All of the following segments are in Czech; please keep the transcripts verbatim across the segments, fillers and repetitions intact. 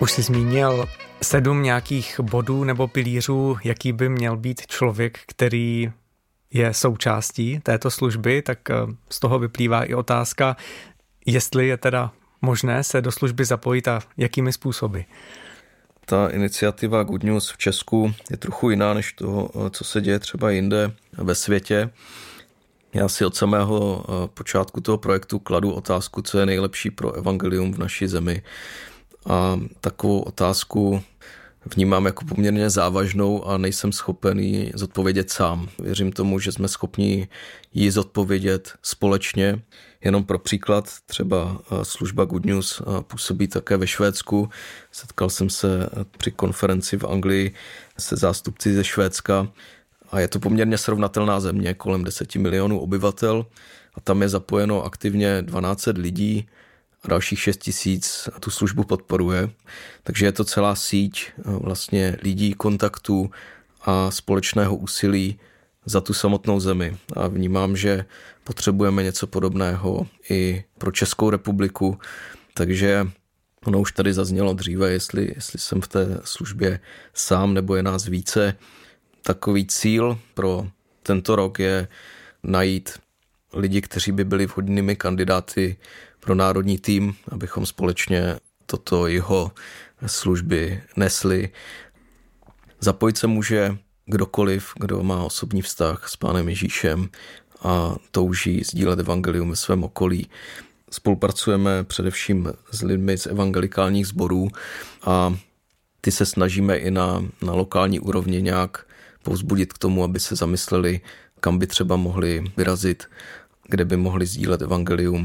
Už jsi zmínil sedm nějakých bodů nebo pilířů, jaký by měl být člověk, který je součástí této služby, tak z toho vyplývá i otázka, jestli je teda možné se do služby zapojit a jakými způsoby. Ta iniciativa Good News v Česku je trochu jiná než toho, co se děje třeba jinde ve světě. Já si od samého počátku toho projektu kladu otázku, co je nejlepší pro evangelium v naší zemi. A takovou otázku vnímám jako poměrně závažnou a nejsem schopen ji zodpovědět sám. Věřím tomu, že jsme schopni ji zodpovědět společně. Jenom pro příklad, třeba služba Good News působí také ve Švédsku. Setkal jsem se při konferenci v Anglii se zástupci ze Švédska a je to poměrně srovnatelná země, kolem deset milionů obyvatel a tam je zapojeno aktivně dvanáct set lidí a dalších šest tisíc tu službu podporuje. Takže je to celá síť vlastně lidí, kontaktů a společného úsilí za tu samotnou zemi. A vnímám, že potřebujeme něco podobného i pro Českou republiku. Takže ono už tady zaznělo dříve, jestli, jestli jsem v té službě sám nebo je nás více. Takový cíl pro tento rok je najít lidi, kteří by byli vhodnými kandidáty pro národní tým, abychom společně toto jeho služby nesli. Zapojit se může kdokoliv, kdo má osobní vztah s Pánem Ježíšem a touží sdílet evangelium ve svém okolí. Spolupracujeme především s lidmi z evangelikálních sborů a ty se snažíme i na, na lokální úrovni nějak povzbudit k tomu, aby se zamysleli, kam by třeba mohli vyrazit, kde by mohli sdílet evangelium.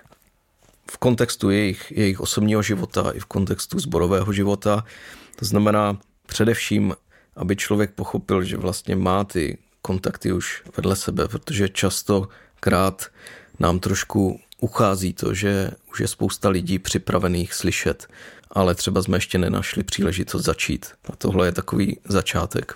V kontextu jejich, jejich osobního života i v kontextu sborového života. To znamená především, aby člověk pochopil, že vlastně má ty kontakty už vedle sebe, protože častokrát nám trošku uchází to, že už je spousta lidí připravených slyšet, ale třeba jsme ještě nenašli příležitost začít. A tohle je takový začátek.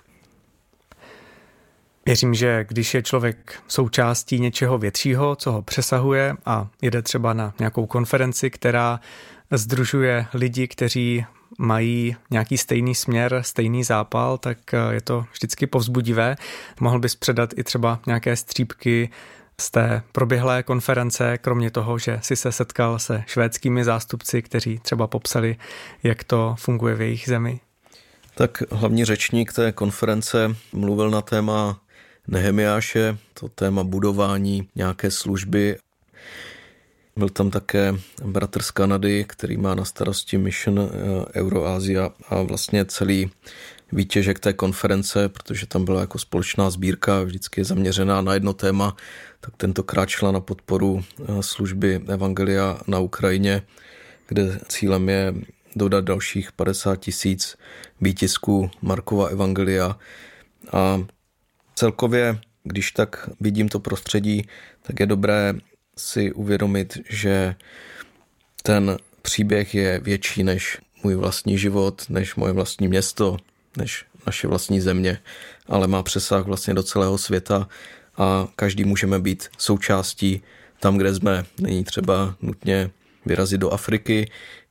Věřím, že když je člověk součástí něčeho většího, co ho přesahuje a jede třeba na nějakou konferenci, která sdružuje lidi, kteří mají nějaký stejný směr, stejný zápal, tak je to vždycky povzbudivé. Mohl bys předat i třeba nějaké střípky z té proběhlé konference, kromě toho, že si se setkal se švédskými zástupci, kteří třeba popsali, jak to funguje v jejich zemi? Tak hlavní řečník té konference mluvil na téma Nehemiáše, to téma budování nějaké služby. Byl tam také bratr z Kanady, který má na starosti Mission Euroasia a vlastně celý výtěžek té konference, protože tam byla jako společná sbírka, vždycky je zaměřená na jedno téma, tak tentokrát šla na podporu služby Evangelia na Ukrajině, kde cílem je dodat dalších padesát tisíc výtisků Markova Evangelia. A celkově, když tak vidím to prostředí, tak je dobré si uvědomit, že ten příběh je větší než můj vlastní život, než moje vlastní město, než naše vlastní země, ale má přesah vlastně do celého světa a každý můžeme být součástí tam, kde jsme. Není třeba nutně vyrazit do Afriky,